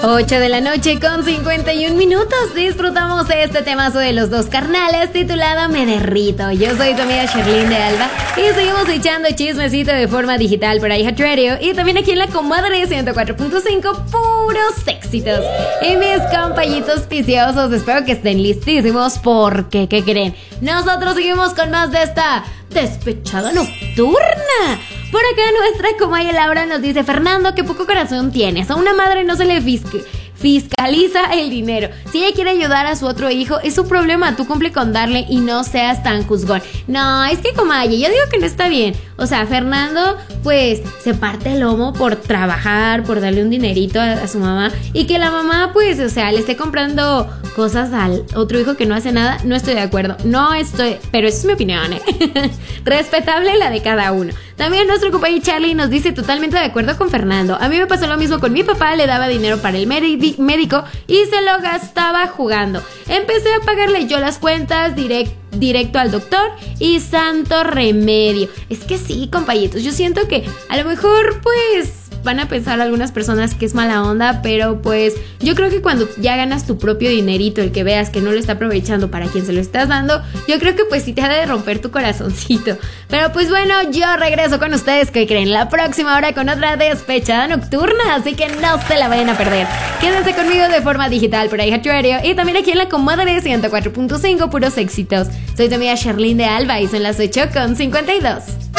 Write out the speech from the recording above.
8 de la noche con 51 minutos. Disfrutamos de este temazo de los dos carnales titulado Me Derrito. Yo soy tu amiga Sherlyn de Alba y seguimos echando chismecito de forma digital por iHeartRadio y también aquí en la comadre 104.5, puros éxitos. Y mis compañitos viciosos, espero que estén listísimos porque, ¿qué creen? Nosotros seguimos con más de esta despechada nocturna. Por acá nuestra comadre Laura nos dice: Fernando, qué poco corazón tienes. A una madre no se le fiscaliza el dinero. Si ella quiere ayudar a su otro hijo, es su problema. Tú cumple con darle y no seas tan juzgón. No, es que comadre, yo digo que no está bien. O sea, Fernando pues se parte el lomo por trabajar, por darle un dinerito a su mamá, y que la mamá pues, o sea, le esté comprando cosas al otro hijo que no hace nada. No estoy de acuerdo. No estoy, pero esa es mi opinión, respetable la de cada uno. También nuestro compañero Charlie nos dice: totalmente de acuerdo con Fernando. A mí me pasó lo mismo con mi papá. Le daba dinero para el médico y se lo gastaba jugando. Empecé a pagarle yo las cuentas directo al doctor y santo remedio. Es que sí, compañitos, yo siento que a lo mejor pues van a pensar algunas personas que es mala onda, pero pues yo creo que cuando ya ganas tu propio dinerito, el que veas que no lo está aprovechando para quien se lo estás dando, yo creo que pues sí te ha de romper tu corazoncito. Pero pues bueno, yo regreso con ustedes, que creen, la próxima hora con otra despechada nocturna, así que no se la vayan a perder. Quédense conmigo de forma digital por iHeartRadio y también aquí en la comadre 104.5, puros éxitos. Soy tu amiga Sherlyn de Alba y son las 8:52.